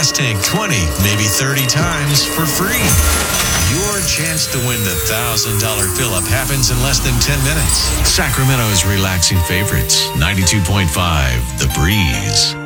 gas tank 20, maybe 30 times for free. Your chance to win the $1,000 fill-up happens in less than 10 minutes. Sacramento's relaxing favorites, 92.5 The Breeze.